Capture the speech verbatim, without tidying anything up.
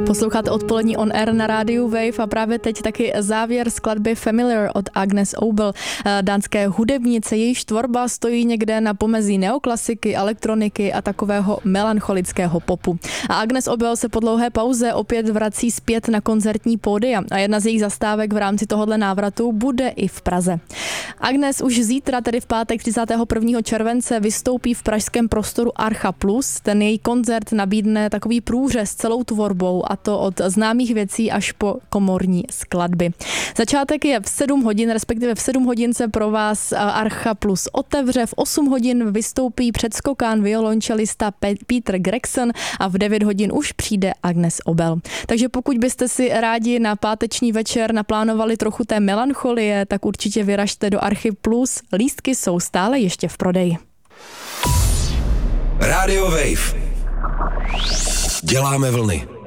Posloucháte odpolední On Air na rádiu Wave a právě teď taky závěr skladby Familiar od Agnes Obel, dánské hudebnice. Jejíž tvorba stojí někde na pomezí neoklasiky, elektroniky a takového melancholického popu. A Agnes Obel se po dlouhé pauze opět vrací zpět na koncertní pódia a jedna z jejich zastávek v rámci tohohle návratu bude i v Praze. Agnes už zítra, tedy v pátek třicátého prvního července, vystoupí v pražském prostoru Archa Plus. Ten její koncert nabídne takový průřez celou tvorbou, a to od známých věcí až po komorní skladby. Začátek je v sedm hodin, respektive v sedm hodin se pro vás Archa Plus otevře, v osm hodin vystoupí předskokán violončelista Peter Gregson a v devět hodin už přijde Agnes Obel. Takže pokud byste si rádi na páteční večer naplánovali trochu té melancholie, tak určitě vyražte do Archy Plus. Lístky jsou stále ještě v prodeji. Radio Wave. Děláme vlny.